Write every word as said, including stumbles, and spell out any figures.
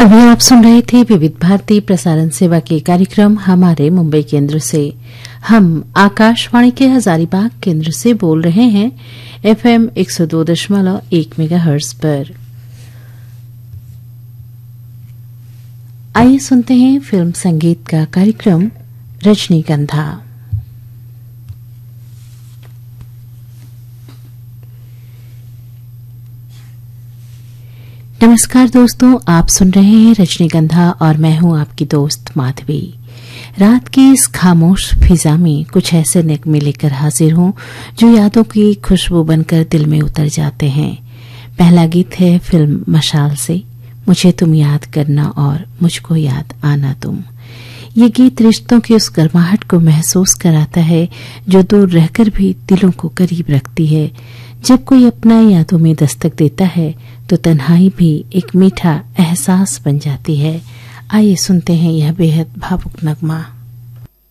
अभी आप सुन रहे थे विविध भारती प्रसारण सेवा के कार्यक्रम हमारे मुंबई केंद्र से। हम आकाशवाणी के हजारीबाग केंद्र से बोल रहे हैं एफएम एक सौ दो दशमलव एक मेगाहर्ट्ज पर। आइए सुनते हैं फिल्म संगीत का कार्यक्रम रजनीगंधा। नमस्कार दोस्तों, आप सुन रहे हैं रजनीगंधा और मैं हूं आपकी दोस्त माधवी। रात की इस खामोश फिजा में कुछ ऐसे नगमे लेकर हाजिर हूं जो यादों की खुशबू बनकर दिल में उतर जाते हैं। पहला गीत है फिल्म मशाल से, मुझे तुम याद करना और मुझको याद आना तुम। ये गीत रिश्तों की उस गर्माहट को महसूस कराता है जो दूर रहकर भी दिलों को करीब रखती है। जब कोई अपना यादों में दस्तक देता है तो तन्हाई भी एक मीठा एहसास बन जाती है। आइए सुनते हैं यह बेहद भावुक नगमा।